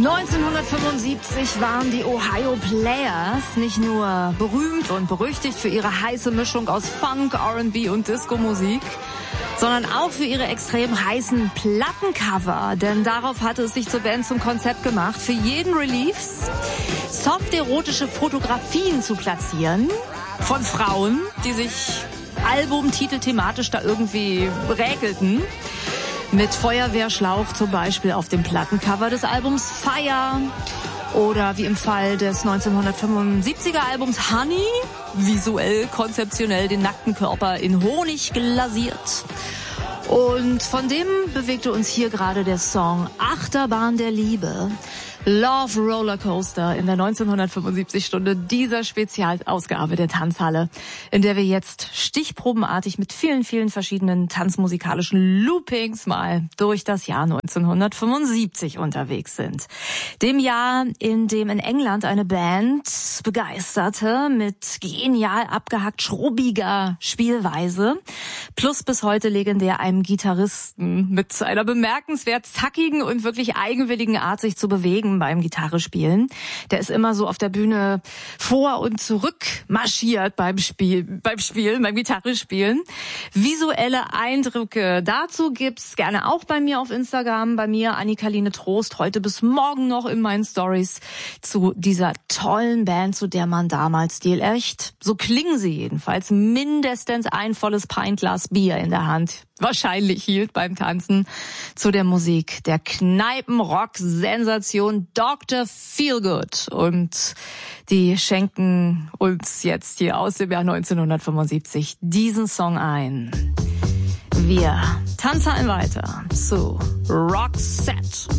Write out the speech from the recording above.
1975 waren die Ohio Players nicht nur berühmt und berüchtigt für ihre heiße Mischung aus Funk, R&B und Disco-Musik, sondern auch für ihre extrem heißen Plattencover. Denn darauf hatte es sich zur Band zum Konzept gemacht, für jeden Release soft-erotische Fotografien zu platzieren von Frauen, die sich Albumtitel thematisch da irgendwie räkelten. Mit Feuerwehrschlauch zum Beispiel auf dem Plattencover des Albums Fire oder wie im Fall des 1975er Albums Honey, visuell, konzeptionell den nackten Körper in Honig glasiert. Und von dem bewegte uns hier gerade der Song Achterbahn der Liebe. Love Roller Coaster in der 1975-Stunde dieser Spezialausgabe der Tanzhalle, in der wir jetzt stichprobenartig mit vielen, vielen verschiedenen tanzmusikalischen Loopings mal durch das Jahr 1975 unterwegs sind. Dem Jahr, in dem in England eine Band begeisterte mit genial abgehackt schrubbiger Spielweise, plus bis heute legendär einem Gitarristen mit einer bemerkenswert zackigen und wirklich eigenwilligen Art, sich zu bewegen beim Gitarrespielen. Der ist immer so auf der Bühne vor und zurück marschiert beim Gitarrespielen. Visuelle Eindrücke dazu gibt's gerne auch bei mir auf Instagram, bei mir Annika-Line Trost, heute bis morgen noch in meinen Stories zu dieser tollen Band, zu der man damals stilecht, so klingen sie jedenfalls, mindestens ein volles Pintglas Bier in der Hand wahrscheinlich hielt beim Tanzen zu der Musik der Kneipenrock-Sensation Dr. Feelgood. Und die schenken uns jetzt hier aus dem Jahr 1975 diesen Song ein. Wir tanzen weiter zu Roxette.